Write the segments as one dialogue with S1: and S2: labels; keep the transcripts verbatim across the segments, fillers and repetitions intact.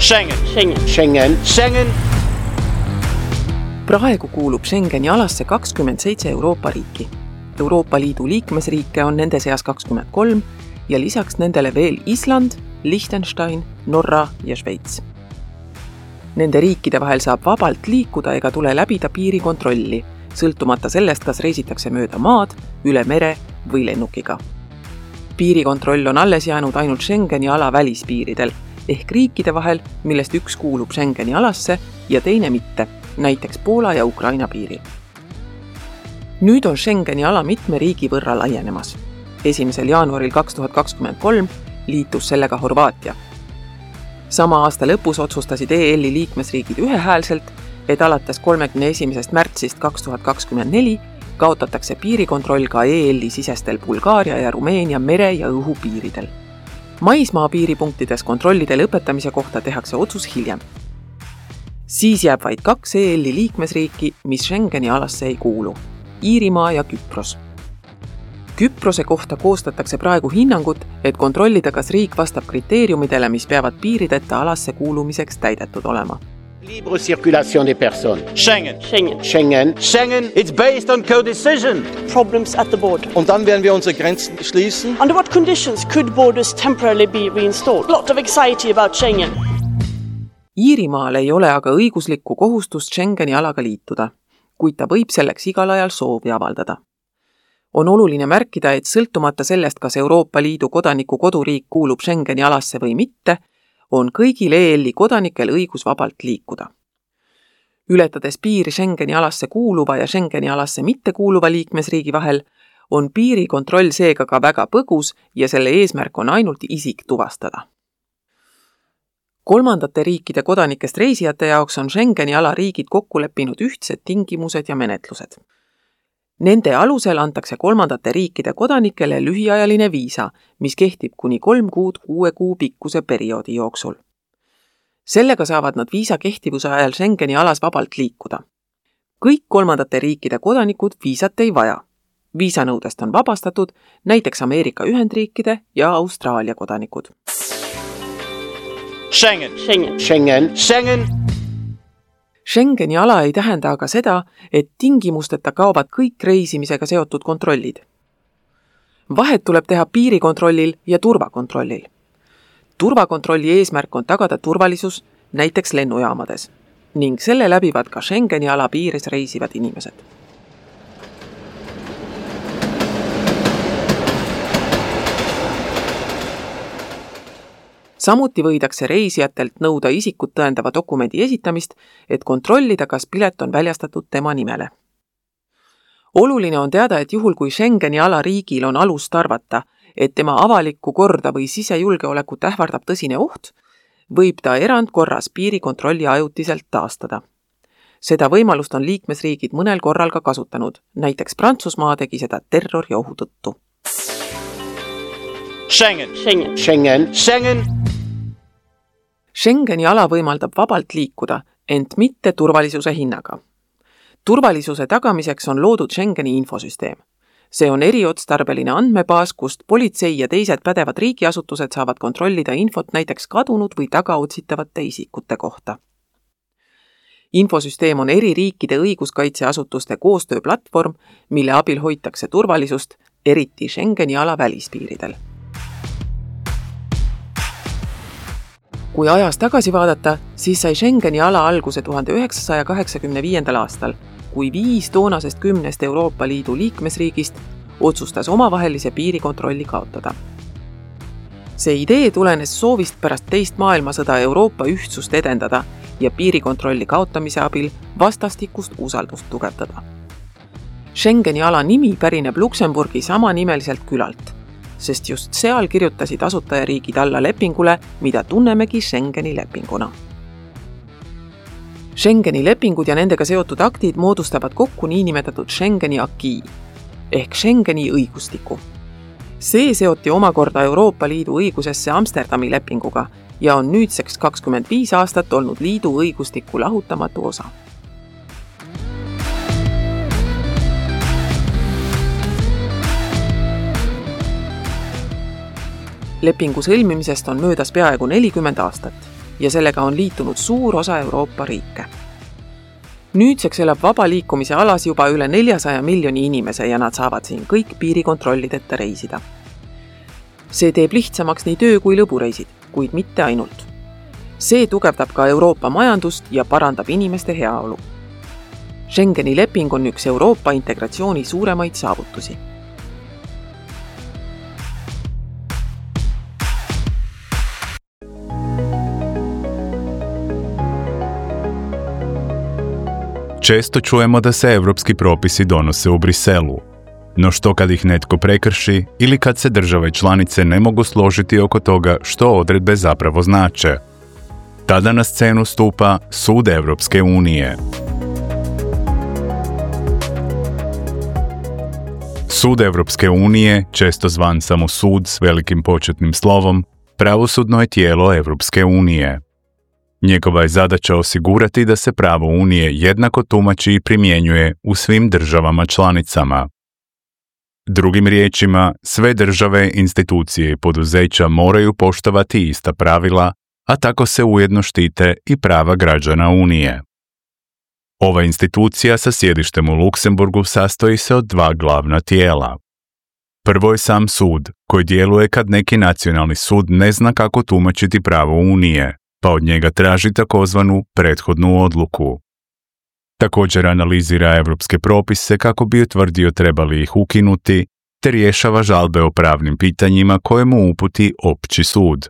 S1: Schengen.
S2: Schengen.
S1: Schengen. Schengen.
S3: Praegu kuulub Schengeni alasse kakskümmend seitse Euroopa riiki. Euroopa Liidu liikmesriike on nende seas kakskümmend kolm ja lisaks nendele veel Island, Liechtenstein, Norra ja Šveits. Nende riikide vahel saab vabalt liikuda ega tule läbida piirikontrolli, sõltumata sellest, kas reisitakse mööda maad, üle mere või lennukiga. Piirikontroll on alles jäänud ainult Schengeni ala välispiiridel ehk riikide vahel, millest üks kuulub Schengeni alasse ja teine mitte, näiteks Poola ja Ukraina piiril. Nüüd on Schengeni ala mitme riigi võrra laienemas. esimesel jaanuaril kaks tuhat kakskümmend kolm liitus sellega Horvaatia. Sama aasta lõpus otsustasid E L-i liikmesriigid ühehäälselt, et alates kolmekümne esimesest märtsist kaks tuhat kakskümmend neli kaotatakse piirikontroll ka E L-i sisestel Bulgaaria ja Rumeenia mere- ja õhupiiridel. Maismaa piiripunktides kontrollide lõpetamise kohta tehakse otsus hiljem. Siis jääb vaid kaks E L-i liikmesriiki, mis Schengeni alasse ei kuulu, Iirimaa ja Küpros. Küprose kohta koostatakse praegu hinnangut, et kontrollida, kas riik vastab kriteeriumidele, mis peavad piirideta alasse kuulumiseks täidetud olema.
S1: Libre circulation des personnes. Schengen.
S2: Schengen.
S1: Schengen. Schengen. It's based on co-decision.
S2: Problems at the border.
S4: Und dann werden wir unsere Grenzen schließen.
S2: Under what conditions could borders temporarily be reinstalled? A lot of anxiety about Schengen.
S3: Iirimaal ei ole aga õiguslikku kohustust Schengeni alaga liituda, kuid ta võib selleks igal ajal soovi avaldada. On oluline märkida, et sõltumata sellest, kas Euroopa Liidu kodaniku koduriik kuulub Schengeni alasse või mitte, on kõigil E L-i kodanikel õigus vabalt liikuda. Ületades piiri Schengeni alasse kuuluva ja Schengeni alasse mitte kuuluva liikmesriigi vahel, on piirikontroll seega ka väga põgus ja selle eesmärk on ainult isik tuvastada. Kolmandate riikide kodanikest reisijate jaoks on Schengeni ala riigid kokku leppinud ühtsed tingimused ja menetlused. Nende alusel antakse kolmandate riikide kodanikele lühiajaline viisa, mis kehtib kuni kolm kuud kuue kuu pikkuse perioodi jooksul. Sellega saavad nad viisa kehtivuse ajal Schengeni alas vabalt liikuda. Kõik kolmandate riikide kodanikud viisat ei vaja. Viisanõudest on vabastatud näiteks Ameerika Ühendriikide ja Austraalia kodanikud.
S1: Schengen.
S2: Schengen.
S1: Schengen. Schengen.
S3: Schengeni ala ei tähenda aga seda, et tingimusteta kaovad kõik reisimisega seotud kontrollid. Vahet tuleb teha piirikontrollil ja turvakontrollil. Turvakontrolli eesmärk on tagada turvalisus näiteks lennujaamades ning selle läbivad ka Schengeni ala piires reisivad inimesed. Samuti võidakse reisijatelt nõuda isikut tõendava dokumendi esitamist, et kontrollida, kas pilet on väljastatud tema nimele. Oluline on teada, et juhul kui Schengeni ala riigil on alust arvata, et tema avalikku korda või sisejulgeolekut ähvardab tõsine oht, võib ta erandkorras piirikontrolli ajutiselt taastada. Seda võimalust on liikmesriigid mõnel korral ka kasutanud, näiteks Prantsusmaa tegi seda terroriohu tõttu.
S1: Schengen.
S2: Schengen.
S1: Schengen. Schengen.
S3: Schengeni ala võimaldab vabalt liikuda, ent mitte turvalisuse hinnaga. Turvalisuse tagamiseks on loodud Schengeni infosüsteem. See on eriotstarbeline andmebaas, kust politsei ja teised pädevad riigiasutused saavad kontrollida infot näiteks kadunud või tagaotsitavate isikute kohta. Infosüsteem on eri riikide õiguskaitseasutuste koostööplatvorm, mille abil hoitakse turvalisust, eriti Schengeni ala välispiiridel. Kui ajas tagasi vaadata, siis sai Schengeni ala alguse tuhande üheksasaja kaheksakümne viiendal aastal, kui viis toonasest kümnest Euroopa Liidu liikmesriigist otsustas omavahelise piirikontrolli kaotada. See idee tulenes soovist pärast teist maailmasõda Euroopa ühtsust edendada ja piirikontrolli kaotamise abil vastastikust usaldust tugevdada. Schengeni ala nimi pärineb Luksemburgi samanimeliselt külalt, sest just seal kirjutasid asutajariigid alla lepingule, mida tunnemegi Schengeni lepinguna. Schengeni lepingud ja nendega seotud aktid moodustavad kokku niinimetatud Schengeni acquis ehk Schengeni õigustiku. See seoti omakorda Euroopa Liidu õigusesse Amsterdami lepinguga ja on nüüdseks kakskümmend viis aastat olnud liidu õigustiku lahutamatu osa. Lepingu sõlmimisest on möödas peaaegu nelikümmend aastat. ja sellega on liitunud suur osa Euroopa riike. Nüüdseks elab vaba liikumise alas juba üle neljasaja miljoni inimese ja nad saavad siin kõik piirikontrollideta reisida. See teeb lihtsamaks nii töö- kui lõbureisid, kuid mitte ainult. See tugevdab ka Euroopa majandust ja parandab inimeste heaolu. Schengeni leping on üks Euroopa integratsiooni suuremaid saavutusi.
S5: Često čujemo da se evropski propisi donose u Briselu, no što kad ih netko prekrši ili kad se države članice ne mogu složiti oko toga što odredbe zapravo znače? Tada na scenu stupa Sud Evropske unije. Sud Evropske unije, često zvan samo sud s velikim početnim slovom, pravosudno je tijelo Evropske unije. Njegova je zadaća osigurati da se pravo Unije jednako tumači i primjenjuje u svim državama članicama. Drugim riječima, sve države, institucije i poduzeća moraju poštovati ista pravila, a tako se ujedno štite i prava građana Unije. Ova institucija sa sjedištem u Luksemburgu sastoji se od dva glavna tijela. Prvo je sam sud, koji djeluje kad neki nacionalni sud ne zna kako tumačiti pravo Unije, pa od njega traži takozvanu prethodnu odluku. Također analizira evropske propise kako bi utvrdio trebali ih ukinuti, te rješava žalbe o pravnim pitanjima koje mu uputi opći sud.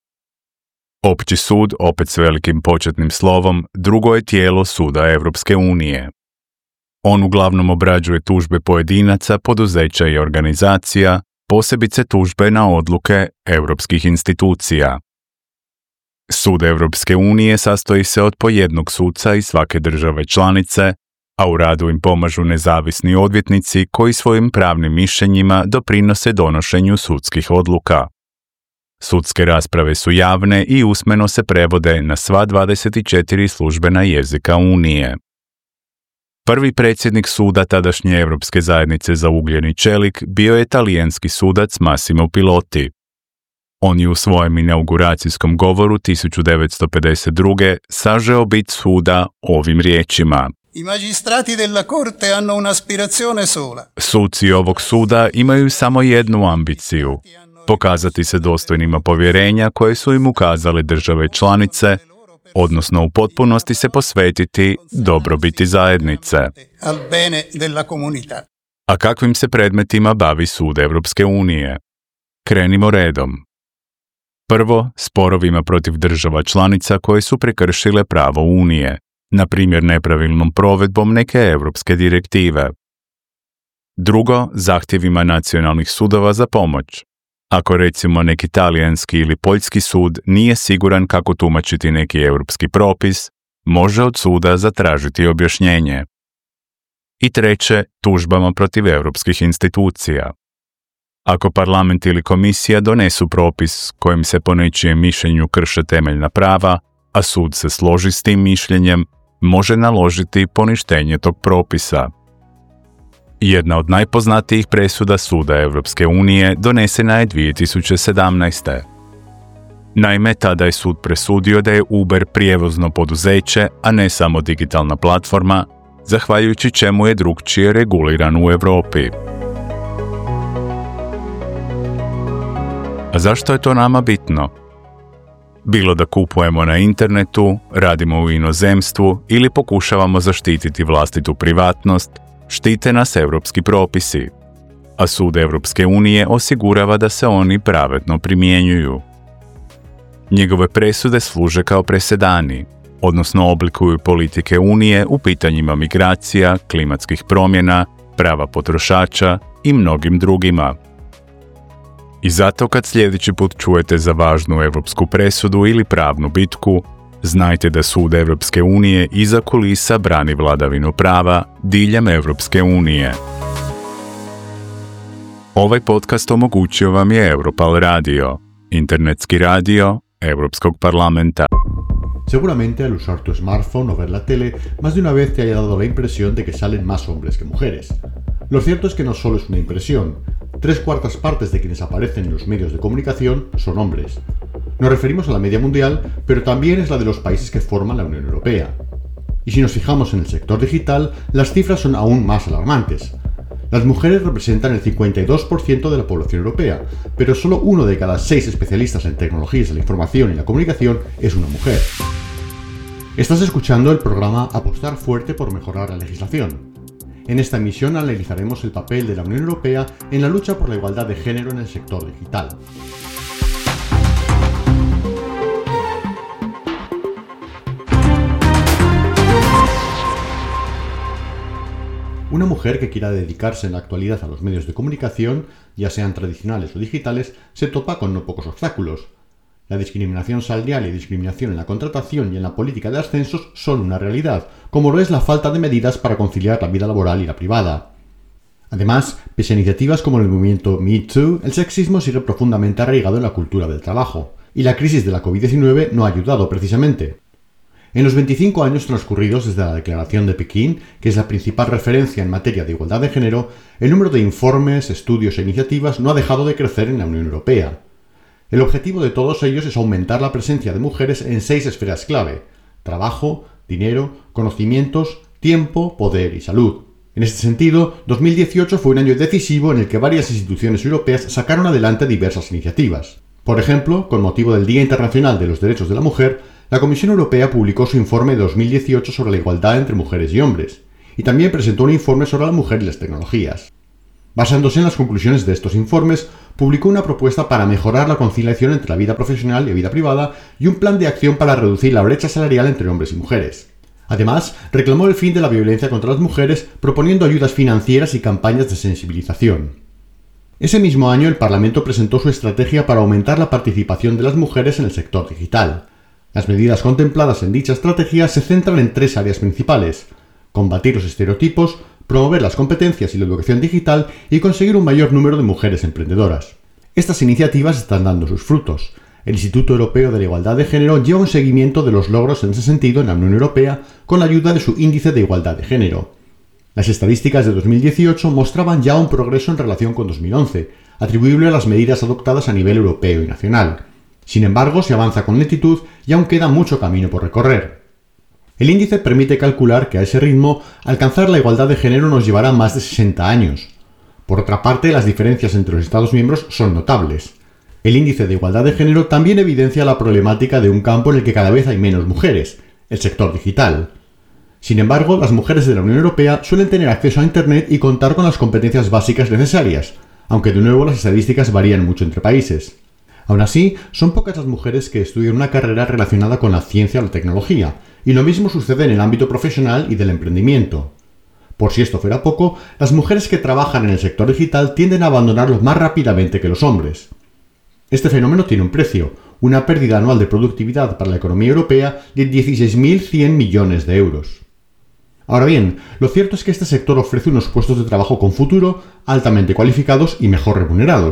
S5: Opći sud, opet s velikim početnim slovom, drugo je tijelo Suda Evropske unije. On uglavnom obrađuje tužbe pojedinaca, poduzeća i organizacija, posebice tužbe na odluke europskih institucija. Sud Evropske unije sastoji se od po jednog suca iz svake države članice, a u radu im pomažu nezavisni odvjetnici koji svojim pravnim mišljenjima doprinose donošenju sudskih odluka. Sudske rasprave su javne i usmeno se prevode na sva dvadeset četiri službena jezika Unije. Prvi predsjednik suda tadašnje Europske zajednice za ugljen i čelik bio je talijanski sudac Massimo Piloti. On je u svojem inauguracijskom govoru tisuću devetsto pedeset druge sažeo bit suda ovim riječima.
S6: I magistrati della corte hanno un'aspirazione sola.
S5: Suci ovog suda imaju samo jednu ambiciju, pokazati se dostojnima povjerenja koje su im ukazale države članice, odnosno u potpunosti se posvetiti dobrobiti zajednice.
S6: Al bene della comunità.
S5: A kakvim se predmetima bavi Sud Evropske unije? Krenimo redom. Prvo, sporovima protiv država članica koje su prekršile pravo Unije, na primjer nepravilnom provedbom neke evropske direktive. Drugo, zahtjevima nacionalnih sudova za pomoć. Ako recimo neki talijanski ili poljski sud nije siguran kako tumačiti neki europski propis, može od suda zatražiti objašnjenje. I treće, tužbama protiv europskih institucija. Ako parlament ili komisija donesu propis kojim se po nečijem mišljenju krše temeljna prava, a sud se složi s tim mišljenjem, može naložiti poništenje tog propisa. Jedna od najpoznatijih presuda Suda Evropske unije donesena je dvije tisuće sedamnaeste. Naime, tada je sud presudio da je Uber prijevozno poduzeće, a ne samo digitalna platforma, zahvaljujući čemu je drukčije reguliran u Europi. A zašto je to nama bitno? Bilo da kupujemo na internetu, radimo u inozemstvu ili pokušavamo zaštititi vlastitu privatnost, štite nas europski propisi, a Sud Evropske unije osigurava da se oni pravedno primjenjuju. Njegove presude služe kao presedani, odnosno oblikuju politike Unije u pitanjima migracija, klimatskih promjena, prava potrošača i mnogim drugima. I zato kad sljedeći put čujete za važnu evropsku presudu ili pravnu bitku, znajte da Sud Evropske unije iza kulisa brani vladavinu prava diljem Evropske unije. Ovaj podcast omogućio vam je Europal Radio, internetski radio Europskog parlamenta.
S7: Seguramente al usar tu smartphone o ver la tele, más de una vez te haya dado la impresión de que salen más hombres que mujeres. Lo cierto es que no solo es una impresión. Tres cuartas partes de quienes aparecen en los medios de comunicación son hombres. Nos referimos a la media mundial, pero también es la de los países que forman la Unión Europea. Y si nos fijamos en el sector digital, las cifras son aún más alarmantes. Las mujeres representan el cincuenta y dos por ciento de la población europea, pero solo uno de cada seis especialistas en tecnologías de la información y la comunicación es una mujer. Estás escuchando el programa Apostar fuerte por mejorar la legislación. En esta emisión analizaremos el papel de la Unión Europea en la lucha por la igualdad de género en el sector digital. Una mujer que quiera dedicarse en la actualidad a los medios de comunicación, ya sean tradicionales o digitales, se topa con no pocos obstáculos. La discriminación salarial y discriminación en la contratación y en la política de ascensos son una realidad, como lo es la falta de medidas para conciliar la vida laboral y la privada. Además, pese a iniciativas como el movimiento Me Too, el sexismo sigue profundamente arraigado en la cultura del trabajo, y la crisis de la COVID diecinueve no ha ayudado precisamente. En los veinticinco años transcurridos desde la Declaración de Pekín, que es la principal referencia en materia de igualdad de género, el número de informes, estudios e iniciativas no ha dejado de crecer en la Unión Europea. El objetivo de todos ellos es aumentar la presencia de mujeres en seis esferas clave: trabajo, dinero, conocimientos, tiempo, poder y salud. En este sentido, dos mil dieciocho fue un año decisivo en el que varias instituciones europeas sacaron adelante diversas iniciativas. Por ejemplo, con motivo del Día Internacional de los Derechos de la Mujer, la Comisión Europea publicó su informe de dos mil dieciocho sobre la igualdad entre mujeres y hombres, y también presentó un informe sobre la mujer y las tecnologías. Basándose en las conclusiones de estos informes, publicó una propuesta para mejorar la conciliación entre la vida profesional y la vida privada y un plan de acción para reducir la brecha salarial entre hombres y mujeres. Además, reclamó el fin de la violencia contra las mujeres, proponiendo ayudas financieras y campañas de sensibilización. Ese mismo año, el Parlamento presentó su estrategia para aumentar la participación de las mujeres en el sector digital. Las medidas contempladas en dicha estrategia se centran en tres áreas principales: combatir los estereotipos, promover las competencias y la educación digital y conseguir un mayor número de mujeres emprendedoras. Estas iniciativas están dando sus frutos. El Instituto Europeo de la Igualdad de Género lleva un seguimiento de los logros en ese sentido en la Unión Europea con la ayuda de su Índice de Igualdad de Género. Las estadísticas de dos mil dieciocho mostraban ya un progreso en relación con dos mil once, atribuible a las medidas adoptadas a nivel europeo y nacional. Sin embargo, se avanza con lentitud y aún queda mucho camino por recorrer. El índice permite calcular que a ese ritmo alcanzar la igualdad de género nos llevará más de sesenta años. Por otra parte, las diferencias entre los Estados miembros son notables. El índice de igualdad de género también evidencia la problemática de un campo en el que cada vez hay menos mujeres, el sector digital. Sin embargo, las mujeres de la Unión Europea suelen tener acceso a Internet y contar con las competencias básicas necesarias, aunque de nuevo las estadísticas varían mucho entre países. Aún así, son pocas las mujeres que estudian una carrera relacionada con la ciencia o la tecnología, y lo mismo sucede en el ámbito profesional y del emprendimiento. Por si esto fuera poco, las mujeres que trabajan en el sector digital tienden a abandonarlo más rápidamente que los hombres. Este fenómeno tiene un precio, una pérdida anual de productividad para la economía europea de dieciséis mil cien millones de euros. Ahora bien, lo cierto es que este sector ofrece unos puestos de trabajo con futuro, altamente cualificados y mejor remunerados.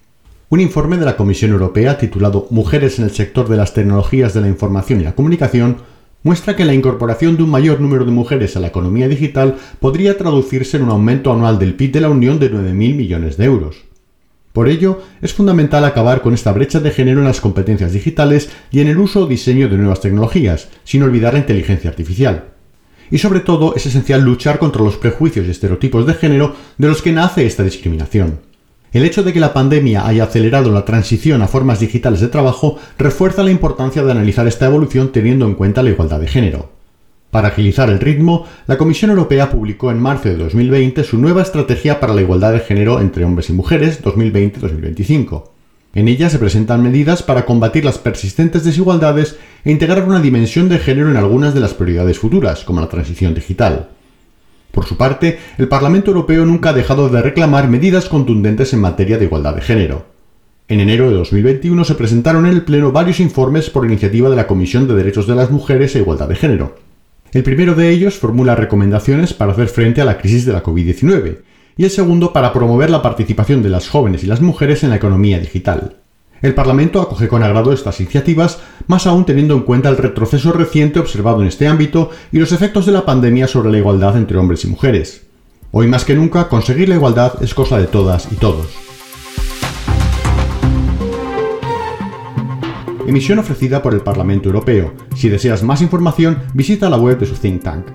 S7: Un informe de la Comisión Europea titulado Mujeres en el sector de las tecnologías de la información y la comunicación muestra que la incorporación de un mayor número de mujeres a la economía digital podría traducirse en un aumento anual del P I B de la Unión de nueve mil millones de euros. Por ello, es fundamental acabar con esta brecha de género en las competencias digitales y en el uso o diseño de nuevas tecnologías, sin olvidar la inteligencia artificial. Y sobre todo, es esencial luchar contra los prejuicios y estereotipos de género de los que nace esta discriminación. El hecho de que la pandemia haya acelerado la transición a formas digitales de trabajo refuerza la importancia de analizar esta evolución teniendo en cuenta la igualdad de género. Para agilizar el ritmo, la Comisión Europea publicó en marzo de dos mil veinte su nueva Estrategia para la Igualdad de Género entre Hombres y Mujeres dos mil veinte a dos mil veinticinco. En ella se presentan medidas para combatir las persistentes desigualdades e integrar una dimensión de género en algunas de las prioridades futuras, como la transición digital. Por su parte, el Parlamento Europeo nunca ha dejado de reclamar medidas contundentes en materia de igualdad de género. En enero de dos mil veintiuno se presentaron en el Pleno varios informes por iniciativa de la Comisión de Derechos de las Mujeres e Igualdad de Género. El primero de ellos formula recomendaciones para hacer frente a la crisis de la COVID diecinueve, y el segundo para promover la participación de las jóvenes y las mujeres en la economía digital. El Parlamento acoge con agrado estas iniciativas, más aún teniendo en cuenta el retroceso reciente observado en este ámbito y los efectos de la pandemia sobre la igualdad entre hombres y mujeres. Hoy más que nunca, conseguir la igualdad es cosa de todas y todos. emisión ofrecida por el Parlamento Europeo. Si deseas más información, visita la web de su think tank.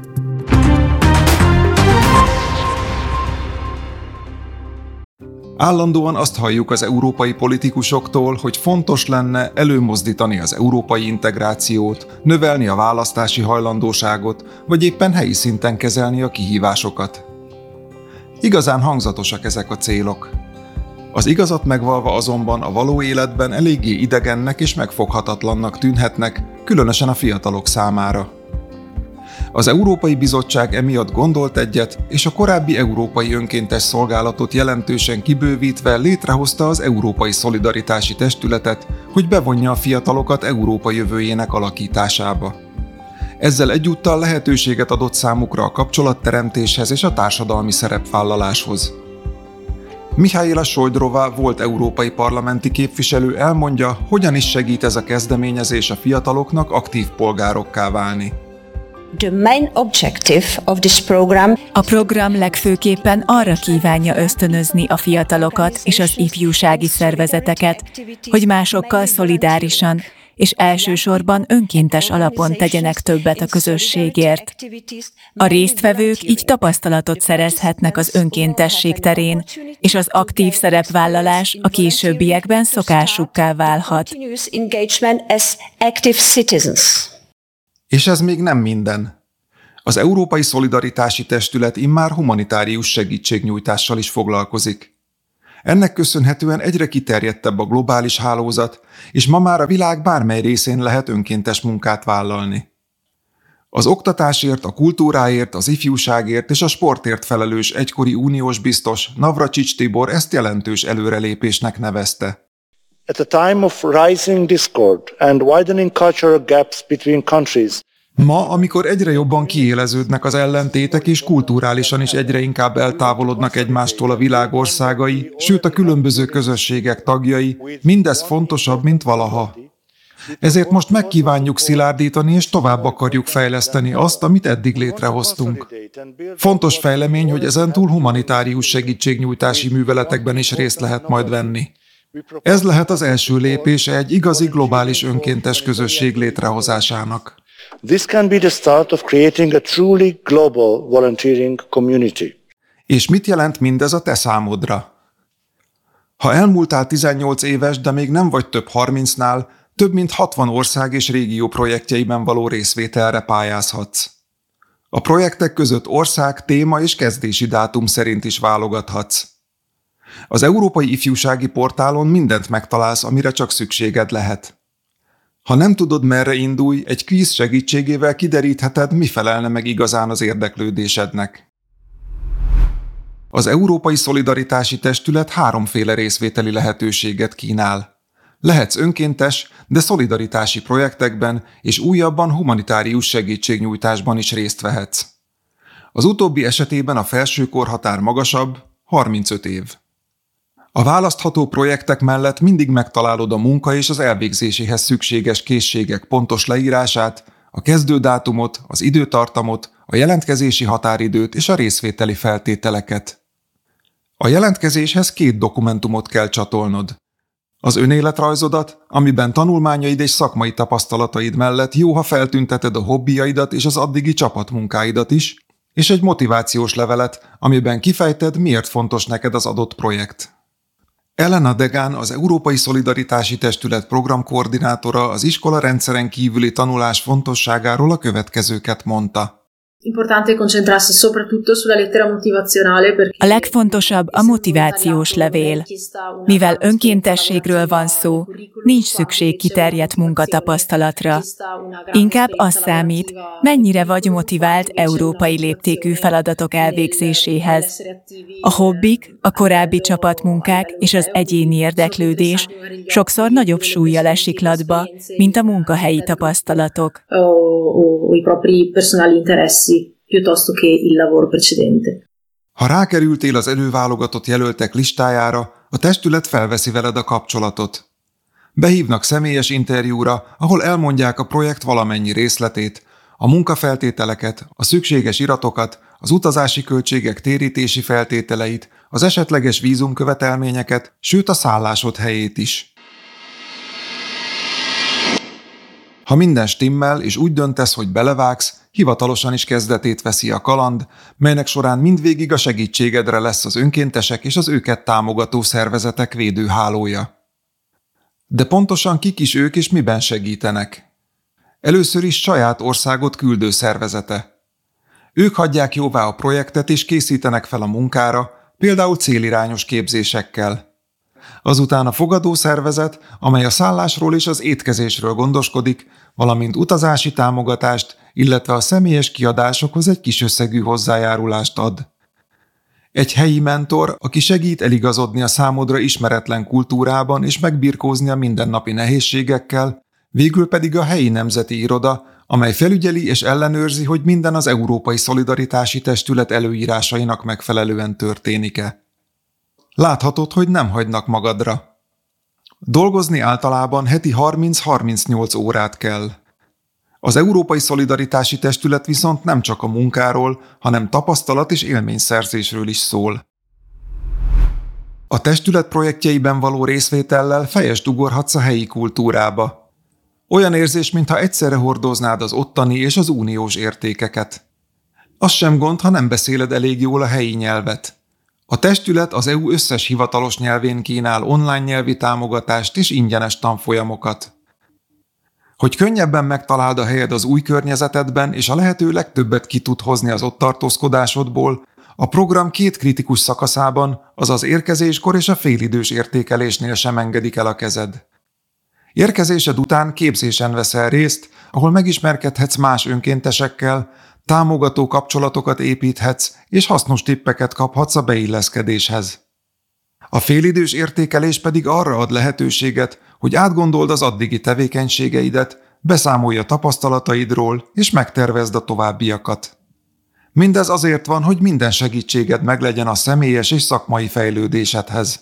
S8: Állandóan azt halljuk az európai politikusoktól, hogy fontos lenne előmozdítani az európai integrációt, növelni a választási hajlandóságot, vagy éppen helyi szinten kezelni a kihívásokat. Igazán hangzatosak ezek a célok. Az igazat megvalva azonban a való életben eléggé idegennek és megfoghatatlannak tűnhetnek, különösen a fiatalok számára. Az Európai Bizottság emiatt gondolt egyet, és a korábbi Európai Önkéntes Szolgálatot jelentősen kibővítve létrehozta az Európai Szolidaritási Testületet, hogy bevonja a fiatalokat Európa jövőjének alakításába. Ezzel egyúttal lehetőséget adott számukra a kapcsolatteremtéshez és a társadalmi szerepvállaláshoz. Mihályla Sojdrová volt európai parlamenti képviselő elmondja, hogyan is segít ez a kezdeményezés a fiataloknak aktív polgárokká válni.
S9: The main objective of this program
S10: A program legfőképpen arra kívánja ösztönözni a fiatalokat és az ifjúsági szervezeteket, hogy másokkal szolidárisan és elsősorban önkéntes alapon tegyenek többet a közösségért. A résztvevők így tapasztalatot szerezhetnek az önkéntesség terén, és az aktív szerepvállalás a későbbiekben szokásukká válhat.
S8: És ez még nem minden. Az Európai Szolidaritási Testület immár humanitárius segítségnyújtással is foglalkozik. Ennek köszönhetően egyre kiterjedtebb a globális hálózat, és ma már a világ bármely részén lehet önkéntes munkát vállalni. Az oktatásért, a kultúráért, az ifjúságért és a sportért felelős egykori uniós biztos Navracsics Tibor ezt jelentős előrelépésnek nevezte.
S11: At a time of rising discord and widening cultural gaps between countries,
S8: Ma, amikor egyre jobban kiéleződnek az ellentétek és kulturálisan is egyre inkább eltávolodnak egymástól a világ országai, sőt a különböző közösségek tagjai, mindez fontosabb, mint valaha. Ezért most megkívánjuk szilárdítani és tovább akarjuk fejleszteni azt, amit eddig létrehoztunk. Fontos fejlemény, hogy ezentúl humanitárius segítségnyújtási műveletekben is részt lehet majd venni. Ez lehet az első lépése egy igazi globális önkéntes közösség létrehozásának.
S11: This can be the start of creating a truly global volunteering community.
S8: És mit jelent mindez a te számodra? Ha elmúltál tizennyolc éves, de még nem vagy több harmincnál, több mint hatvan ország és régió projektjeiben való részvételre pályázhatsz. A projektek között ország, téma és kezdési dátum szerint is válogathatsz. Az Európai Ifjúsági Portálon mindent megtalálsz, amire csak szükséged lehet. Ha nem tudod, merre indulj, egy kvíz segítségével kiderítheted, mi felelne meg igazán az érdeklődésednek. Az Európai Szolidaritási Testület háromféle részvételi lehetőséget kínál. Lehetsz önkéntes, de szolidaritási projektekben és újabban humanitárius segítségnyújtásban is részt vehetsz. Az utóbbi esetében a felső korhatár magasabb, harmincöt év. A választható projektek mellett mindig megtalálod a munka és az elvégzéséhez szükséges készségek pontos leírását, a kezdődátumot, az időtartamot, a jelentkezési határidőt és a részvételi feltételeket. A jelentkezéshez két dokumentumot kell csatolnod. Az önéletrajzodat, amiben tanulmányaid és szakmai tapasztalataid mellett jó, ha feltünteted a hobbiaidat és az addigi csapatmunkáidat is, és egy motivációs levelet, amiben kifejted, miért fontos neked az adott projekt. Elena Degán, az Európai Szolidaritási Testület programkoordinátora az iskola rendszeren kívüli tanulás fontosságáról a következőket mondta.
S10: A legfontosabb a motivációs levél. Mivel önkéntességről van szó, nincs szükség kiterjedt munkatapasztalatra. Inkább az számít, mennyire vagy motivált európai léptékű feladatok elvégzéséhez. A hobbik, a korábbi csapatmunkák és az egyéni érdeklődés sokszor nagyobb súllyal esik latba, mint a munkahelyi tapasztalatok.
S8: Ha rákerültél az előválogatott jelöltek listájára, a testület felveszi veled a kapcsolatot. Behívnak személyes interjúra, ahol elmondják a projekt valamennyi részletét, a munkafeltételeket, a szükséges iratokat, az utazási költségek térítési feltételeit, az esetleges vízumkövetelményeket, sőt a szállásod helyét is. Ha minden stimmel és úgy döntesz, hogy belevágsz, hivatalosan is kezdetét veszi a kaland, melynek során mindvégig a segítségedre lesz az önkéntesek és az őket támogató szervezetek védőhálója. De pontosan kik is ők és miben segítenek? Először is saját országot küldő szervezete. Ők hagyják jóvá a projektet és készítenek fel a munkára, például célirányos képzésekkel. Azután a fogadó szervezet, amely a szállásról és az étkezésről gondoskodik, valamint utazási támogatást, illetve a személyes kiadásokhoz egy kis összegű hozzájárulást ad. Egy helyi mentor, aki segít eligazodni a számodra ismeretlen kultúrában és megbirkózni a mindennapi nehézségekkel, végül pedig a helyi nemzeti iroda, amely felügyeli és ellenőrzi, hogy minden az Európai Szolidaritási Testület előírásainak megfelelően történik-e. Láthatod, hogy nem hagynak magadra. Dolgozni általában heti harminc-harmincnyolc órát kell. Az Európai Szolidaritási Testület viszont nem csak a munkáról, hanem tapasztalat és élményszerzésről is szól. A testület projektjeiben való részvétellel fejest ugorhatsz a helyi kultúrába. Olyan érzés, mintha egyszerre hordoznád az ottani és az uniós értékeket. Az sem gond, ha nem beszéled elég jól a helyi nyelvet. A testület az é u összes hivatalos nyelvén kínál online nyelvi támogatást és ingyenes tanfolyamokat. Hogy könnyebben megtaláld a helyed az új környezetedben és a lehető legtöbbet ki tud hozni az ott tartózkodásodból, a program két kritikus szakaszában, azaz érkezéskor és a félidős értékelésnél sem engedik el a kezed. Érkezésed után képzésen veszel részt, ahol megismerkedhetsz más önkéntesekkel, támogató kapcsolatokat építhetsz, és hasznos tippeket kaphatsz a beilleszkedéshez. A félidős értékelés pedig arra ad lehetőséget, hogy átgondold az addigi tevékenységeidet, beszámolj a tapasztalataidról, és megtervezd a továbbiakat. Mindez azért van, hogy minden segítséged meglegyen a személyes és szakmai fejlődésedhez.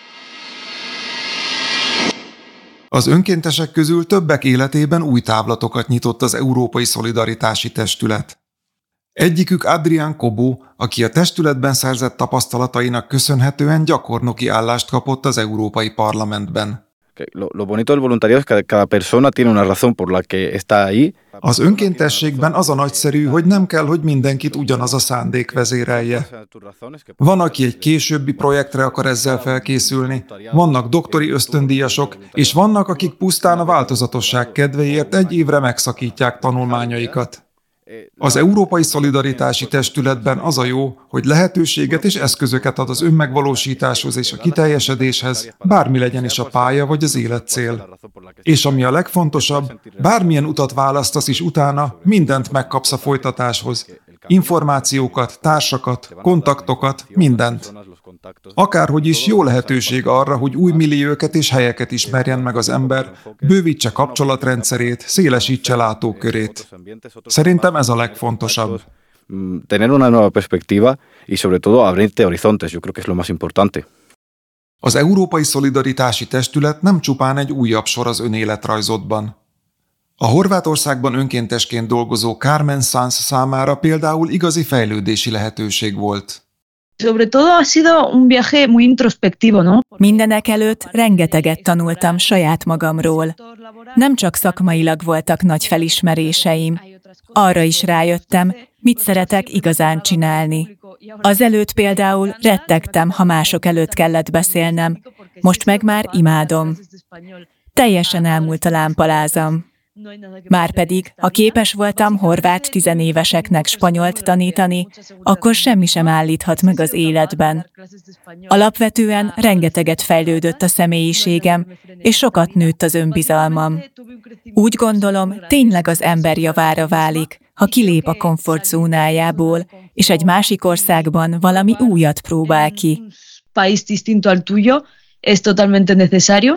S8: Az önkéntesek közül többek életében új távlatokat nyitott az Európai Szolidaritási Testület. Egyikük Adrián Kobó, aki a testületben szerzett tapasztalatainak köszönhetően gyakornoki állást kapott az Európai Parlamentben.
S12: Lo bonito del voluntariado es que cada persona tiene una razón por la que está ahí.
S8: Az önkéntességben az a nagyszerű, hogy nem kell, hogy mindenkit ugyanaz a szándék vezérelje. Van, aki egy későbbi projektre akar ezzel felkészülni, vannak doktori ösztöndíjasok, és vannak, akik pusztán a változatosság kedvéért egy évre megszakítják tanulmányaikat. Az Európai Szolidaritási Testületben az a jó, hogy lehetőséget és eszközöket ad az önmegvalósításhoz és a kiteljesedéshez, bármi legyen is a pálya vagy az életcél. És ami a legfontosabb, bármilyen utat választasz is utána, mindent megkapsz a folytatáshoz. Információkat, társakat, kontaktokat, mindent. Akárhogy is jó lehetőség arra, hogy új millióket és helyeket ismerjen meg az ember, bővítse kapcsolatrendszerét, szélesítse látókörét. Szerintem ez a legfontosabb.
S12: Tener una nueva perspectiva y sobre todo abrirte horizontes, yo creo que es lo más importante.
S8: Az Európai Szolidaritási Testület nem csupán egy újabb sor az önéletrajzodban. A Horvátországban önkéntesként dolgozó Carmen Sanz számára például igazi fejlődési lehetőség volt.
S10: Mindenek előtt rengeteget tanultam saját magamról. Nem csak szakmailag voltak nagy felismeréseim. Arra is rájöttem, mit szeretek igazán csinálni. Azelőtt például rettegtem, ha mások előtt kellett beszélnem. Most meg már imádom. Teljesen elmúlt a lámpalázam. Márpedig, ha képes voltam horvát tizenéveseknek spanyolt tanítani, akkor semmi sem állíthat meg az életben. Alapvetően rengeteget fejlődött a személyiségem, és sokat nőtt az önbizalmam. Úgy gondolom, tényleg az ember javára válik, ha kilép a komfortzónájából, és egy másik országban valami újat próbál ki.
S13: País distinto al tuyo es totalmente necesario.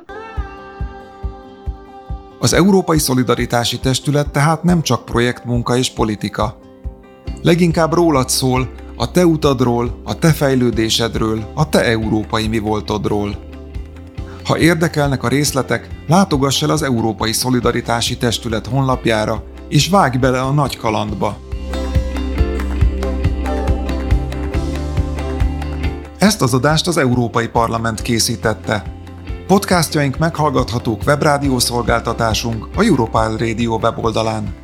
S8: Az Európai Szolidaritási Testület tehát nem csak projektmunka és politika. Leginkább rólad szól, a te utadról, a te fejlődésedről, a te európai mi voltodról. Ha érdekelnek a részletek, látogass el az Európai Szolidaritási Testület honlapjára, és vágj bele a nagy kalandba. Ezt az adást az Európai Parlament készítette. Podcastjaink meghallgathatók webrádió szolgáltatásunk a Europal Radio weboldalán.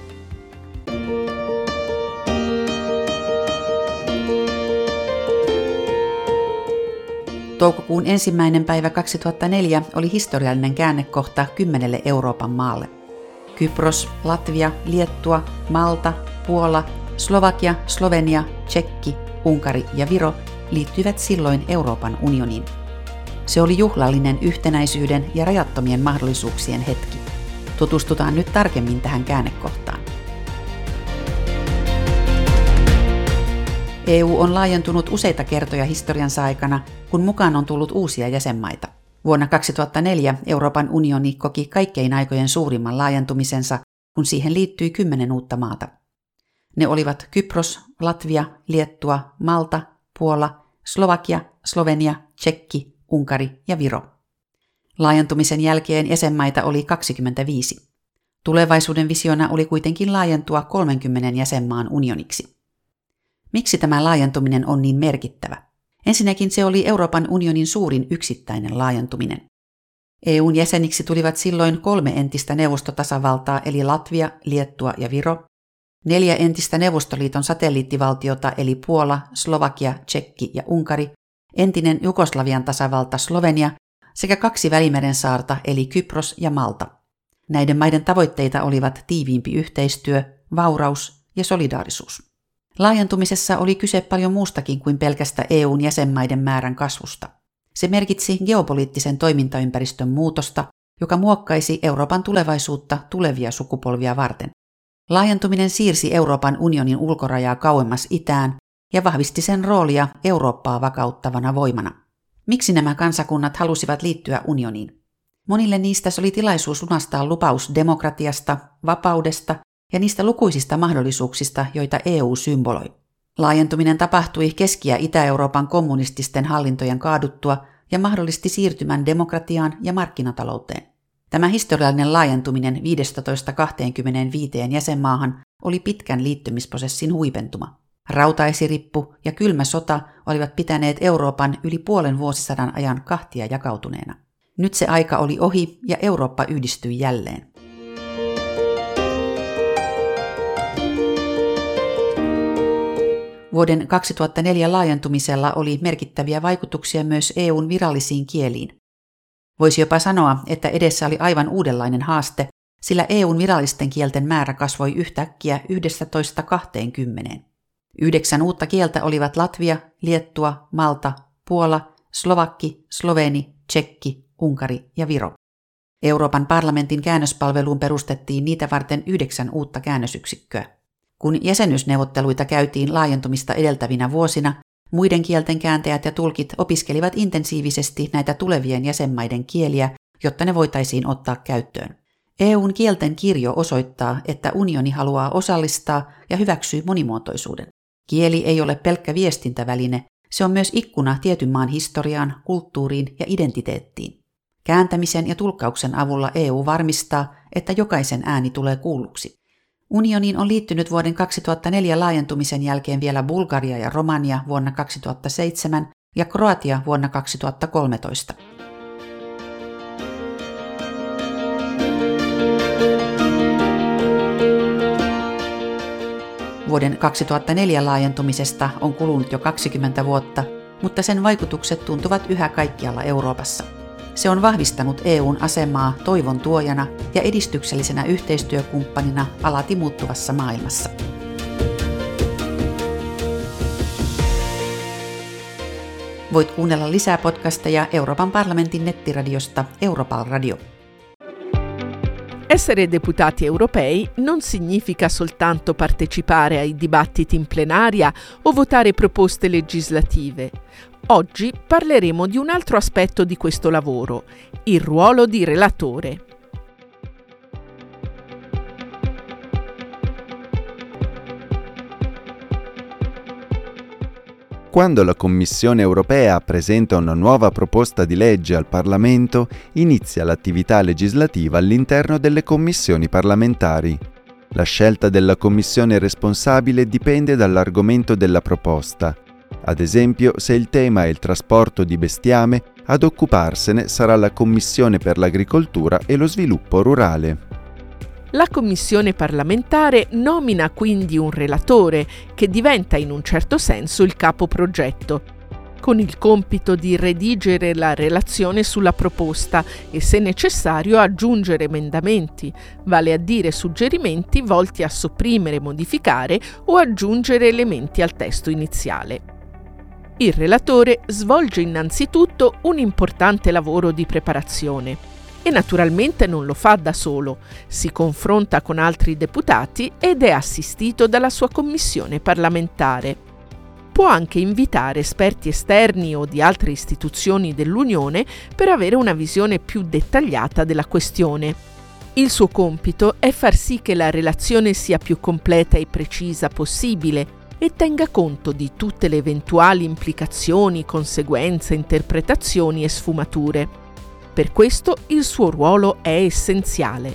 S14: Toukokuun ensimmäinen päivä kaksituhattaneljä oli historiallinen käännekohta kymmenelle Euroopan maalle. Kypros, Latvia, Liettua, Malta, Puola, Slovakia, Slovenia, Tšekki, Unkari ja Viro liittyivät silloin Euroopan unioniin. Se oli juhlallinen yhtenäisyyden ja rajattomien mahdollisuuksien hetki. Tutustutaan nyt tarkemmin tähän käännekohtaan. E U on laajentunut useita kertoja historiansa aikana, kun mukaan on tullut uusia jäsenmaita. Vuonna kaksituhattaneljä Euroopan unioni koki kaikkein aikojen suurimman laajentumisensa, kun siihen liittyi kymmenen uutta maata. Ne olivat Kypros, Latvia, Liettua, Malta, Puola, Slovakia, Slovenia, Tšekki, Unkari ja Viro. Laajentumisen jälkeen jäsenmaita oli kaksikymmentäviisi. Tulevaisuuden visiona oli kuitenkin laajentua kolmenkymmenen jäsenmaan unioniksi. Miksi tämä laajentuminen on niin merkittävä? Ensinnäkin se oli Euroopan unionin suurin yksittäinen laajentuminen. E U:n jäseniksi tulivat silloin kolme entistä neuvostotasavaltaa eli Latvia, Liettua ja Viro, neljä entistä Neuvostoliiton satelliittivaltiota eli Puola, Slovakia, Tšekki ja Unkari, entinen Jugoslavian tasavalta Slovenia sekä kaksi Välimeren saarta eli Kypros ja Malta. Näiden maiden tavoitteita olivat tiiviimpi yhteistyö, vauraus ja solidaarisuus. Laajentumisessa oli kyse paljon muustakin kuin pelkästä E U:n jäsenmaiden määrän kasvusta. Se merkitsi geopoliittisen toimintaympäristön muutosta, joka muokkaisi Euroopan tulevaisuutta tulevia sukupolvia varten. Laajentuminen siirsi Euroopan unionin ulkorajaa kauemmas itään ja vahvisti sen roolia Eurooppaa vakauttavana voimana. Miksi nämä kansakunnat halusivat liittyä unioniin? Monille niistä se oli tilaisuus lunastaa lupaus demokratiasta, vapaudesta ja niistä lukuisista mahdollisuuksista, joita E U symboloi. Laajentuminen tapahtui Keski- ja Itä-Euroopan kommunististen hallintojen kaaduttua ja mahdollisti siirtymän demokratiaan ja markkinatalouteen. Tämä historiallinen laajentuminen viidestätoista kaksikymmentäviisi jäsenmaahan oli pitkän liittymisprosessin huipentuma. Rautaesirippu ja kylmä sota olivat pitäneet Euroopan yli puolen vuosisadan ajan kahtia jakautuneena. Nyt se aika oli ohi ja Eurooppa yhdistyi jälleen. Vuoden kaksituhattaneljä laajentumisella oli merkittäviä vaikutuksia myös E U:n virallisiin kieliin. Voisi jopa sanoa, että edessä oli aivan uudenlainen haaste, sillä E U:n virallisten kielten määrä kasvoi yhtäkkiä yhdestätoista kaksikymmentä. Yhdeksän uutta kieltä olivat Latvia, Liettua, Malta, Puola, Slovakki, Sloveni, Tšekki, Unkari ja Viro. Euroopan parlamentin käännöspalveluun perustettiin niitä varten yhdeksän uutta käännösyksikköä. Kun jäsenyysneuvotteluita käytiin laajentumista edeltävinä vuosina, muiden kielten kääntäjät ja tulkit opiskelivat intensiivisesti näitä tulevien jäsenmaiden kieliä, jotta ne voitaisiin ottaa käyttöön. E U:n kielten kirjo osoittaa, että unioni haluaa osallistaa ja hyväksyy monimuotoisuuden. Kieli ei ole pelkkä viestintäväline, se on myös ikkuna tietyn maan historiaan, kulttuuriin ja identiteettiin. Kääntämisen ja tulkkauksen avulla E U varmistaa, että jokaisen ääni tulee kuulluksi. Unioniin on liittynyt vuoden kaksituhattaneljä laajentumisen jälkeen vielä Bulgaria ja Romania vuonna kaksituhattaseitsemän ja Kroatia vuonna kaksituhattakolmetoista. Vuoden kaksituhattaneljä laajentumisesta on kulunut jo kaksikymmentä vuotta, mutta sen vaikutukset tuntuvat yhä kaikkialla Euroopassa. Se on vahvistanut E U:n asemaa toivon tuojana ja edistyksellisenä yhteistyökumppanina alati muuttuvassa maailmassa. Voit kuunnella lisää podcasteja Euroopan parlamentin nettiradiosta Europal Radio.
S15: Essere deputati europei non significa soltanto partecipare ai dibattiti in plenaria o votare proposte legislative. Oggi parleremo di un altro aspetto di questo lavoro, il ruolo di relatore.
S16: Quando la Commissione europea presenta una nuova proposta di legge al Parlamento, inizia l'attività legislativa all'interno delle commissioni parlamentari. La scelta della commissione responsabile dipende dall'argomento della proposta. Ad esempio, se il tema è il trasporto di bestiame, Ad occuparsene sarà la Commissione per l'Agricoltura e lo Sviluppo Rurale.
S15: La Commissione parlamentare nomina quindi un relatore che diventa in un certo senso il capoprogetto, con il compito di redigere la relazione sulla proposta e, se necessario, aggiungere emendamenti, vale a dire suggerimenti volti a sopprimere, modificare o aggiungere elementi al testo iniziale. Il relatore svolge innanzitutto un importante lavoro di preparazione. E naturalmente non lo fa da solo, si confronta con altri deputati ed è assistito dalla sua commissione parlamentare. Può anche invitare esperti esterni o di altre istituzioni dell'Unione per avere una visione più dettagliata della questione. Il suo compito è far sì che la relazione sia più completa e precisa possibile e tenga conto di tutte le eventuali implicazioni, conseguenze, interpretazioni e sfumature. Per questo il suo ruolo è essenziale.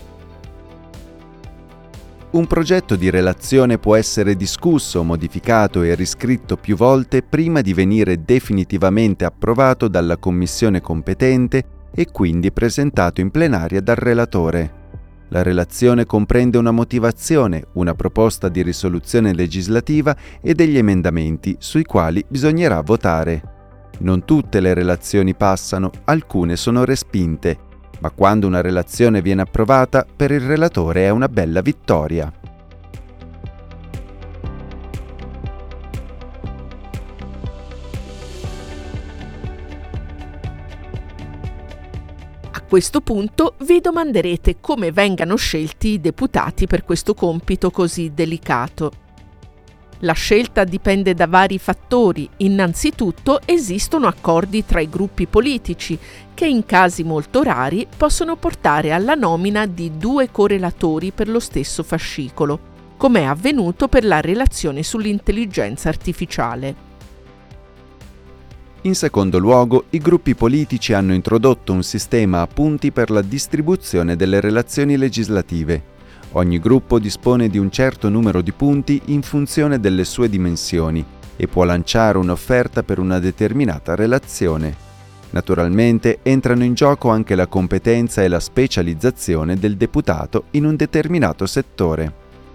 S16: Un progetto di relazione può essere discusso, modificato e riscritto più volte prima di venire definitivamente approvato dalla commissione competente e quindi presentato in plenaria dal relatore. La relazione comprende una motivazione, una proposta di risoluzione legislativa e degli emendamenti sui quali bisognerà votare. Non tutte le relazioni passano, alcune sono respinte, ma quando una relazione viene approvata, per il relatore è una bella vittoria.
S15: A questo punto vi domanderete come vengano scelti i deputati per questo compito così delicato. La scelta dipende da vari fattori. Innanzitutto esistono accordi tra i gruppi politici che in casi molto rari possono portare alla nomina di due correlatori per lo stesso fascicolo, come è avvenuto per la relazione sull'intelligenza artificiale.
S16: In secondo luogo, i gruppi politici hanno introdotto un sistema a punti per la distribuzione delle relazioni legislative. Ogni gruppo dispone di un certo numero di punti in funzione delle sue dimensioni e può lanciare un'offerta per una determinata relazione. Naturalmente entrano in gioco anche la competenza e la specializzazione del deputato in un determinato settore.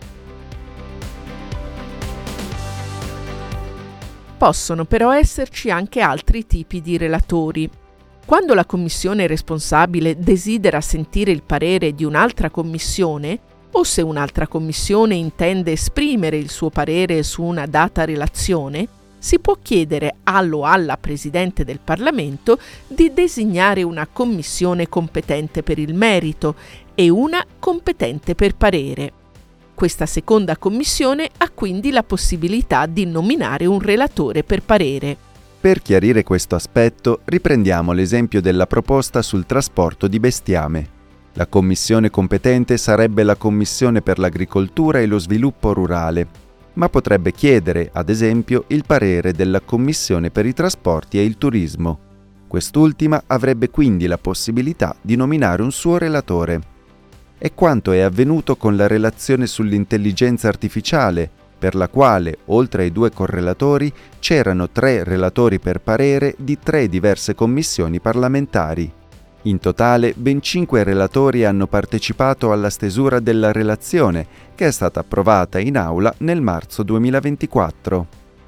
S15: Possono però esserci anche altri tipi di relatori. Quando la commissione responsabile desidera sentire il parere di un'altra commissione, o se un'altra commissione intende esprimere il suo parere su una data relazione, si può chiedere al o alla Presidente del Parlamento di designare una commissione competente per il merito e una competente per parere. Questa seconda commissione ha quindi la possibilità di nominare un relatore per parere.
S16: Per chiarire questo aspetto, riprendiamo l'esempio della proposta sul trasporto di bestiame. La commissione competente sarebbe la Commissione per l'Agricoltura e lo Sviluppo Rurale, ma potrebbe chiedere, ad esempio, il parere della Commissione per i Trasporti e il Turismo. Quest'ultima avrebbe quindi la possibilità di nominare un suo relatore. È quanto è avvenuto con la relazione sull'intelligenza artificiale, per la quale, oltre ai due correlatori, c'erano tre relatori per parere di tre diverse commissioni parlamentari. In totale, ben cinque relatori hanno partecipato alla stesura della relazione, che è stata approvata in aula nel marzo duemilaventiquattro.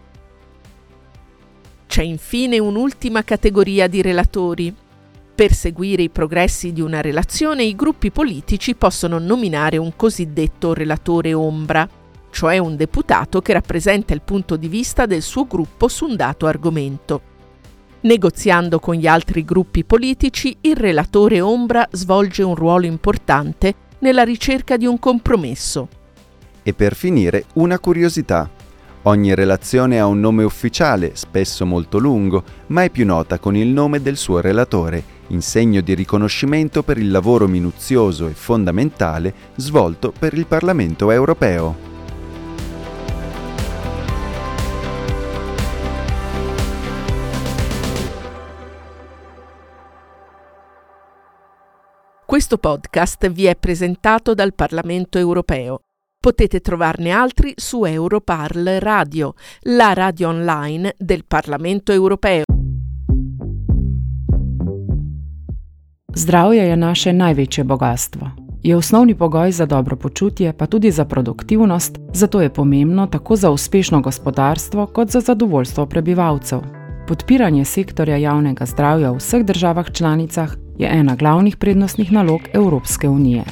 S15: C'è infine un'ultima categoria di relatori. Per seguire i progressi di una relazione, i gruppi politici possono nominare un cosiddetto relatore ombra, cioè un deputato che rappresenta il punto di vista del suo gruppo su un dato argomento. Negoziando con gli altri gruppi politici, il relatore ombra svolge un ruolo importante nella ricerca di un compromesso.
S16: E per finire, una curiosità. Ogni relazione ha un nome ufficiale, spesso molto lungo, ma è più nota con il nome del suo relatore, in segno di riconoscimento per il lavoro minuzioso e fondamentale svolto per il Parlamento europeo.
S15: Questo podcast vi è presentato dal Parlamento europeo. Potete trovarne altri su Europarl Radio, la radio online del Parlamento europeo.
S17: Zdravje je naše največje bogastvo. Je osnovni pogoj za dobro počutje, pa tudi za produktivnost, zato je pomembno tako za uspešno gospodarstvo kot za zadovoljstvo prebivalcev. Podpiranje sektorja javnega zdravja v vseh državah članicah je ena glavnih prednostnih nalog Evropske unije.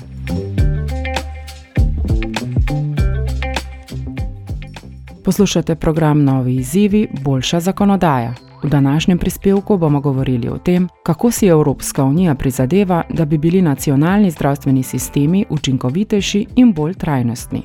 S17: Poslušate program Novi izzivi, boljša zakonodaja. V današnjem prispevku bomo govorili o tem, kako si Evropska unija prizadeva, da bi bili nacionalni zdravstveni sistemi učinkovitejši in bolj trajnostni.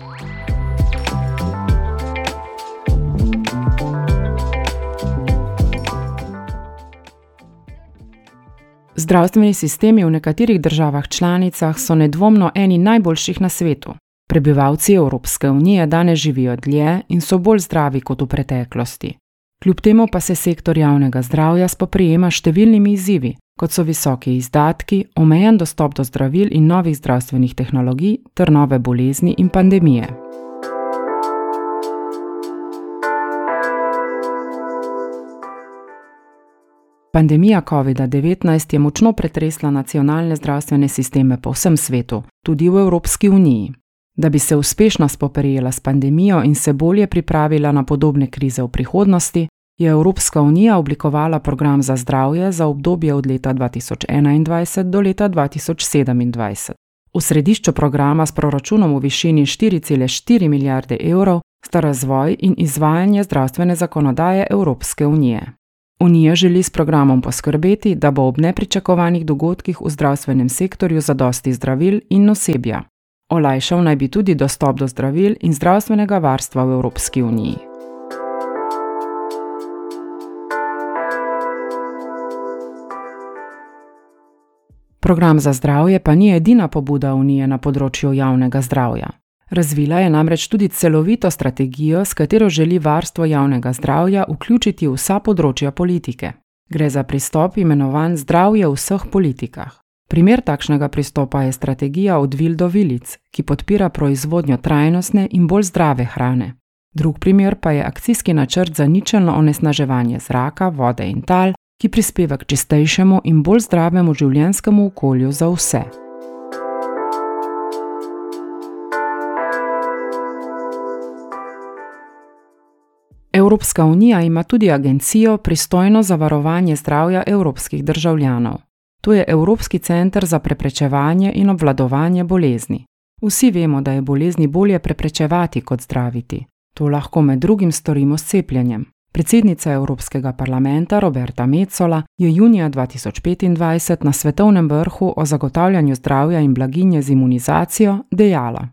S17: Zdravstveni sistemi v nekaterih državah članicah so nedvomno eni najboljših na svetu. Prebivalci Evropske unije danes živijo dlje in so bolj zdravi kot v preteklosti. Kljub temu pa se sektor javnega zdravja spoprijema s številnimi izzivi, kot so visoki izdatki, omejen dostop do zdravil in novih zdravstvenih tehnologij ter nove bolezni in pandemije. Pandemija kovida devetnajst je močno pretresla nacionalne zdravstvene sisteme po vsem svetu, tudi v Evropski uniji. Da bi se uspešno spoprijela s pandemijo in se bolje pripravila na podobne krize v prihodnosti, je Evropska unija oblikovala program za zdravje za obdobje od leta dva tisoč enaindvajset do leta dva tisoč sedemindvajset. V središču programa s proračunom v višini štiri cele štiri milijarde evrov sta razvoj in izvajanje zdravstvene zakonodaje Evropske unije. Unija želi s programom poskrbeti, da bo ob nepričakovanih dogodkih v zdravstvenem sektorju zadosti zdravil in osebja. Olajšal naj bi tudi dostop do zdravil in zdravstvenega varstva v Evropski uniji. Program za zdravje pa ni edina pobuda Unije na področju javnega zdravja. Razvila je namreč tudi celovito strategijo, s katero želi varstvo javnega zdravja vključiti v vsa področja politike. Gre za pristop imenovan zdravje v vseh politikah. Primer takšnega pristopa je strategija od vil do vilic, ki podpira proizvodnjo trajnostne in bolj zdrave hrane. Drug primer pa je akcijski načrt za ničelno onesnaževanje zraka, vode in tal, ki prispeva k čistejšemu in bolj zdravemu življenjskemu okolju za vse. Evropska unija ima tudi agencijo pristojno za varovanje zdravja evropskih državljanov. To je Evropski center za preprečevanje in obvladovanje bolezni. Vsi vemo, da je bolezni bolje preprečevati kot zdraviti. To lahko med drugim storimo s cepljenjem. Predsednica Evropskega parlamenta Roberta Metsola je junija dva tisoč petindvajset na svetovnem vrhu o zagotavljanju zdravja in blaginje z imunizacijo dejala: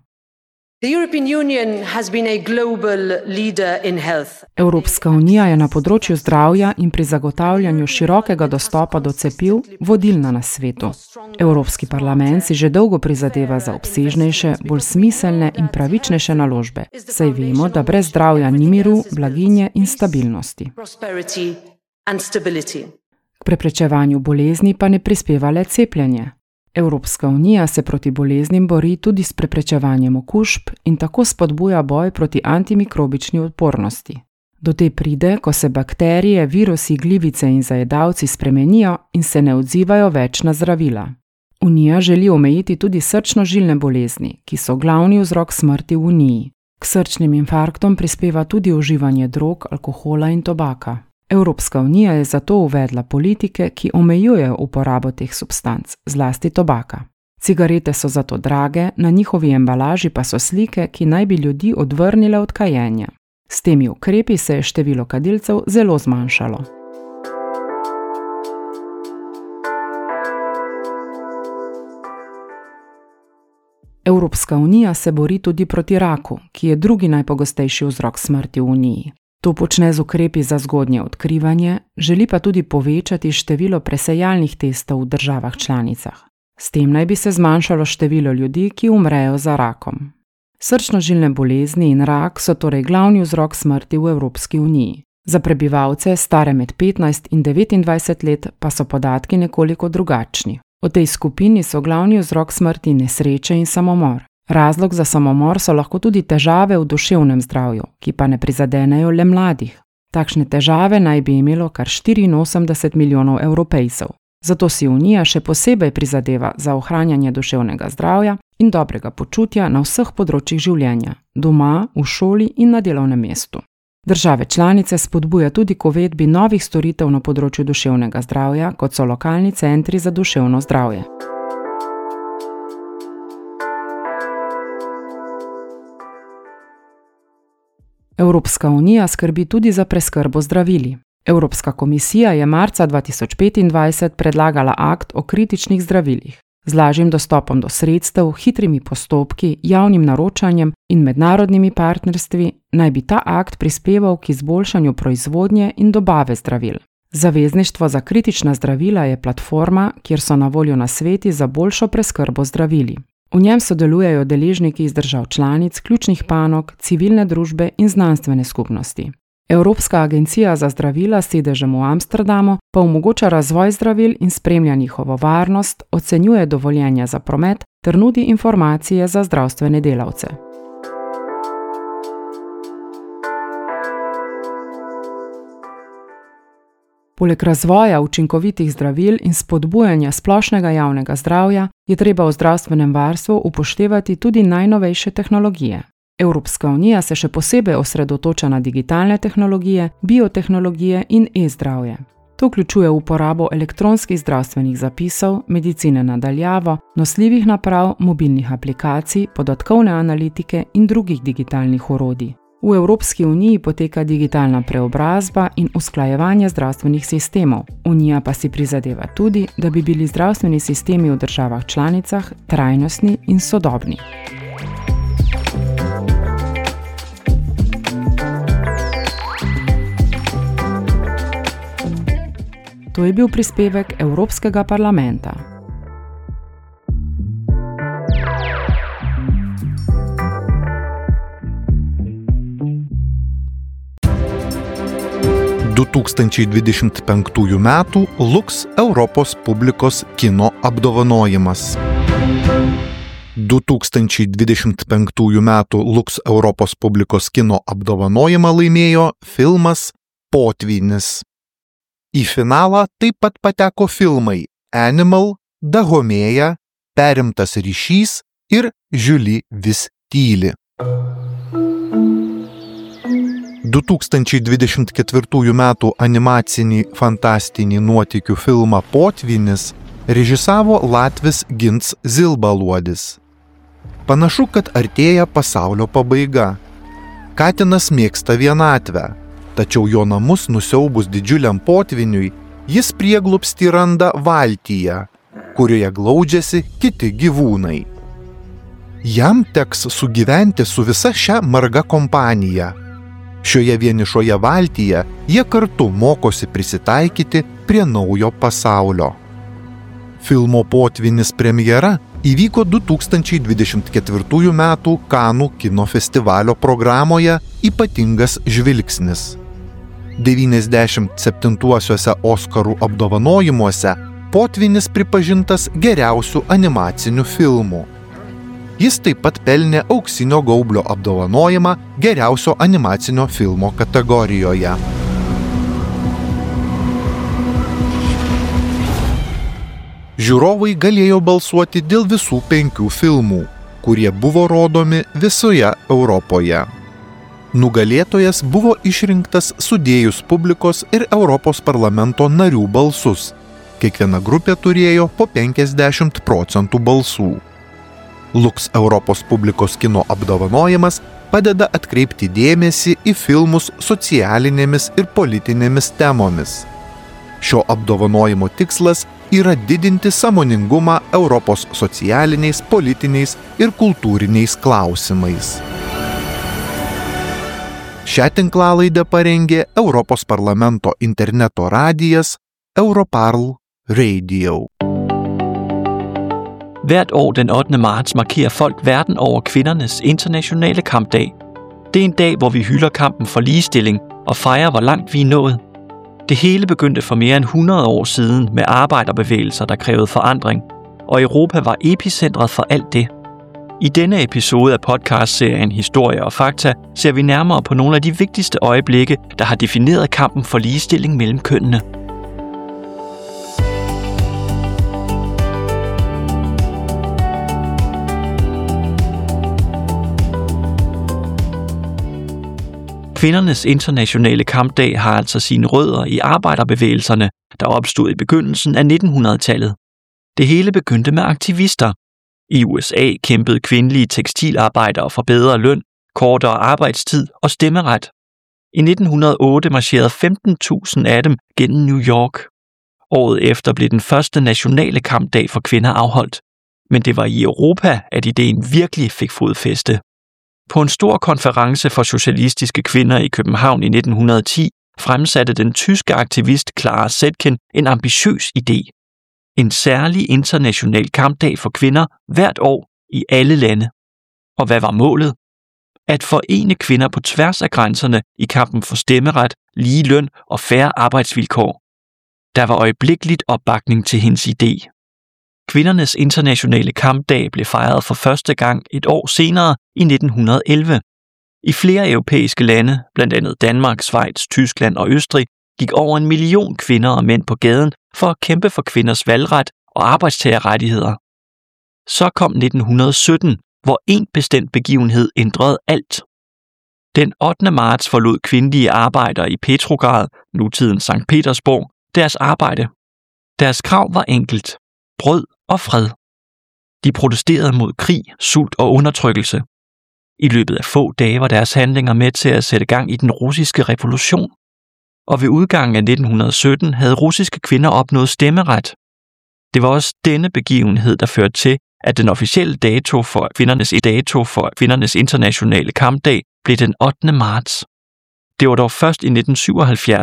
S17: Evropska unija je na področju zdravja in pri zagotavljanju širokega dostopa do cepiv vodilna na svetu. Evropski parlament si že dolgo prizadeva za obsežnejše, bolj smiselne in pravičnejše naložbe, saj vemo, da brez zdravja ni miru, blaginje in stabilnosti. K preprečevanju bolezni pa ne prispeva le cepljenje. Evropska unija se proti boleznim bori tudi s preprečevanjem okužb in tako spodbuja boj proti antimikrobični odpornosti. Do te pride, ko se bakterije, virusi, glivice in zajedavci spremenijo in se ne odzivajo več na zdravila. Unija želi omejiti tudi srčno-žilne bolezni, ki so glavni vzrok smrti v Uniji. K srčnim infarktom prispeva tudi uživanje drog, alkohola in tobaka. Evropska unija je zato uvedla politike, ki omejujejo uporabo teh substanc, zlasti tobaka. Cigarete so zato drage, na njihovi embalaži pa so slike, ki naj bi ljudi odvrnile od kajenja. S temi ukrepi se je število kadilcev zelo zmanjšalo. Evropska unija se bori tudi proti raku, ki je drugi najpogostejši vzrok smrti v Uniji. To počne z ukrepi za zgodnje odkrivanje, želi pa tudi povečati število presejalnih testov v državah članicah. S tem naj bi se zmanjšalo število ljudi, ki umrejo za rakom. Srčno-žilne bolezni in rak so torej glavni vzrok smrti v Evropski uniji. Za prebivalce, stare med petnajst in devetindvajset let, pa so podatki nekoliko drugačni. V tej skupini so glavni vzrok smrti nesreče in samomor. Razlog za samomor so lahko tudi težave v duševnem zdravju, ki pa ne prizadenejo le mladih. Takšne težave naj bi imelo kar štiriinosemdeset milijonov Evropejcev. Zato si Unija še posebej prizadeva za ohranjanje duševnega zdravja in dobrega počutja na vseh področjih življenja, doma, v šoli in na delovnem mestu. Države članice spodbuja tudi k uvedbi novih storitev na področju duševnega zdravja, kot so lokalni centri za duševno zdravje. Evropska unija skrbi tudi za preskrbo zdravili. Evropska komisija je marca dva tisoč petindvajset predlagala akt o kritičnih zdravilih. Z lažjim dostopom do sredstev, hitrimi postopki, javnim naročanjem in mednarodnimi partnerstvi naj bi ta akt prispeval k izboljšanju proizvodnje in dobave zdravil. Zavezništvo za kritična zdravila je platforma, kjer so na voljo nasveti za boljšo preskrbo zdravili. V njem sodelujejo deležniki iz držav članic, ključnih panog, civilne družbe in znanstvene skupnosti. Evropska agencija za zdravila s sedežem v Amsterdamu pa omogoča razvoj zdravil in spremlja njihovo varnost, ocenjuje dovoljenja za promet ter nudi informacije za zdravstvene delavce. Poleg razvoja učinkovitih zdravil in spodbujanja splošnega javnega zdravja je treba v zdravstvenem varstvu upoštevati tudi najnovejše tehnologije. Evropska unija se še posebej osredotoča na digitalne tehnologije, biotehnologije in e-zdravje. To vključuje uporabo elektronskih zdravstvenih zapisov, medicine na daljavo, nosljivih naprav, mobilnih aplikacij, podatkovne analitike in drugih digitalnih orodij. V Evropski uniji poteka digitalna preobrazba in usklajevanje zdravstvenih sistemov. Unija pa si prizadeva tudi, da bi bili zdravstveni sistemi v državah članicah trajnostni in sodobni. To je bil prispevek Evropskega parlamenta.
S18: du tūkstančiai dvidešimt penktųjų metų Lux Europos publikos kino apdovanojimas. du tūkstančiai dvidešimt penktųjų metų Lux Europos publikos kino apdovanojimą laimėjo filmas Potvynis. Į finalą taip pat pateko filmai Animal, Dahomėja, Perimtas ryšys ir Žiuli vis tyli. du tūkstančiai dvidešimt ketvirtųjų metų animacinį fantastinį nuotykių filmą Potvynis režisavo latvis Gins Zilbaluodis. Panašu, kad artėja pasaulio pabaiga. Katinas mėgsta vienatvę, tačiau jo namus nusiaubus didžiuliam potvyniui, jis prieglobstį randa valtyje, kurioje glaudžiasi kiti gyvūnai. Jam teks sugyventi su visa šia marga kompanija. Šioje vienišoje valtyje jie kartu mokosi prisitaikyti prie naujo pasaulio. Filmo Potvynis premjera įvyko du tūkstančiai dvidešimt ketvirtųjų metų Kanų kino festivalio programoje Ypatingas žvilgsnis. devyniasdešimt septintuosiuose Oskarų apdovanojimuose Potvynis pripažintas geriausiu animaciniu filmu. Jis taip pat pelnė Auksinio gaublio apdovanojimą geriausio animacinio filmo kategorijoje. Žiūrovai galėjo balsuoti dėl visų penkių filmų, kurie buvo rodomi visoje Europoje. Nugalėtojas buvo išrinktas sudėjus publikos ir Europos parlamento narių balsus. Kiekviena grupė turėjo po penkiasdešimt procentų balsų. Lux Europos publikos kino apdovanojimas padeda atkreipti dėmesį į filmus socialinėmis ir politinėmis temomis. Šio apdovanojimo tikslas yra didinti sąmoningumą Europos socialiniais, politiniais ir kultūriniais klausimais. Šią tinklalaidę parengė Europos parlamento interneto radijas Europarl Radio.
S19: Hvert år den ottende marts markerer folk verden over kvindernes internationale kampdag. Det er en dag, hvor vi hylder kampen for ligestilling og fejrer, hvor langt vi er nået. Det hele begyndte for mere end hundrede år siden med arbejderbevægelser, der krævede forandring, og Europa var epicentret for alt det. I denne episode af podcastserien Historie og Fakta ser vi nærmere på nogle af de vigtigste øjeblikke, der har defineret kampen for ligestilling mellem kønnene. Kvindernes internationale kampdag har altså sine rødder i arbejderbevægelserne, der opstod i begyndelsen af nitten hundrede-tallet. Det hele begyndte med aktivister. I U S A kæmpede kvindelige tekstilarbejdere for bedre løn, kortere arbejdstid og stemmeret. I nitten hundrede og otte marcherede femten tusind af dem gennem New York. Året efter blev den første nationale kampdag for kvinder afholdt, men det var i Europa, at ideen virkelig fik fodfæste. På en stor konference for socialistiske kvinder i København i nitten hundrede og ti fremsatte den tyske aktivist Clara Zetkin en ambitiøs idé. En særlig international kampdag for kvinder hvert år i alle lande. Og hvad var målet? At forene kvinder på tværs af grænserne i kampen for stemmeret, lige løn og fair arbejdsvilkår. Der var øjeblikkeligt opbakning til hendes idé. Kvindernes internationale kampdag blev fejret for første gang et år senere i nitten hundrede og elleve. I flere europæiske lande, blandt andet Danmark, Schweiz, Tyskland og Østrig, gik over en million kvinder og mænd på gaden for at kæmpe for kvinders valgret og arbejdstagerrettigheder. Så kom nitten hundrede og sytten, hvor en bestemt begivenhed ændrede alt. Den ottende marts forlod kvindelige arbejdere i Petrograd, nutiden Sankt Petersborg, deres arbejde. Deres krav var enkelt: brød og fred. De protesterede mod krig, sult og undertrykkelse. I løbet af få dage var deres handlinger med til at sætte gang i den russiske revolution. Og ved udgangen af nitten hundrede og sytten havde russiske kvinder opnået stemmeret. Det var også denne begivenhed, der førte til, at den officielle dato for kvindernes dato for kvindernes internationale kampdag blev den ottende marts. Det var dog først i nitten syvoghalvfjerds,